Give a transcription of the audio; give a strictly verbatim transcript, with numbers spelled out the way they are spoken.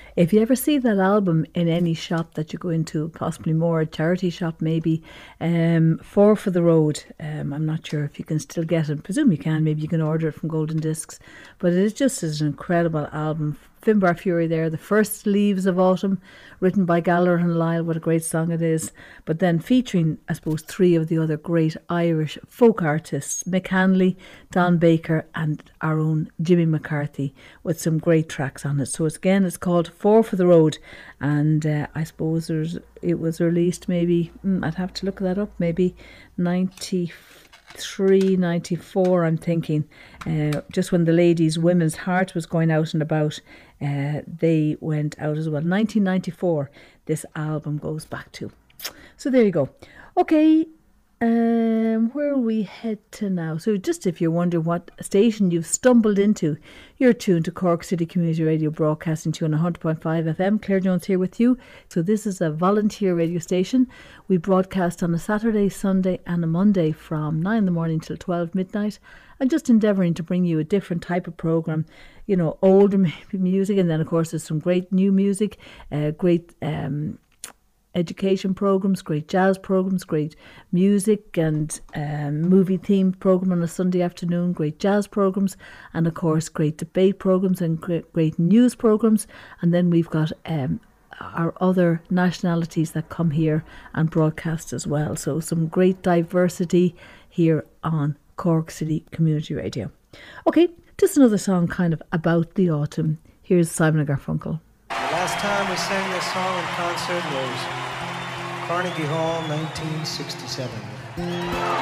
if you ever see that album in any shop that you go into, possibly more a charity shop maybe, um, Four for the Road, um, I'm not sure if you can still get it. I presume you can. Maybe you can order it from Golden Discs. But it is just an incredible album. Finbar Fury there, The First Leaves of Autumn, written by Gallagher and Lyle. What a great song it is. But then featuring, I suppose, three of the other great Irish folk artists, Mick Hanley, Don Baker and our own Jimmy McCarthy, with some great tracks on it. So it's, again, it's called Four for the Road. And uh, I suppose there's, it was released maybe, mm, I'd have to look that up, maybe ninety-three, ninety-four, I'm thinking. Uh, just when the ladies' women's heart was going out and about, uh, they went out as well. nineteen ninety-four, this album goes back to. So there you go. Okay, um, where will we head to now? So just if you're wondering what station you've stumbled into, you're tuned to Cork City Community Radio, broadcasting to you on one hundred point five F M. Claire Jones here with you. So this is a volunteer radio station. We broadcast on a Saturday, Sunday and a Monday from nine in the morning till twelve midnight, and just endeavouring to bring you a different type of programme. You know, older music, and then of course there's some great new music, uh, great um, education programs, great jazz programs, great music and um, movie themed program on a Sunday afternoon, great jazz programs, and of course great debate programs and great, great news programs. And then we've got um, our other nationalities that come here and broadcast as well. So some great diversity here on Cork City Community Radio. Okay, just another song kind of about the autumn. Here's Simon and Garfunkel. The last time we sang this song in concert was Carnegie Hall, nineteen sixty-seven.